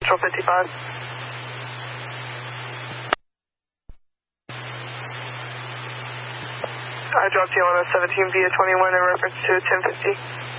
Control 55. I dropped you on a 17 via 21 in reference to a 1050.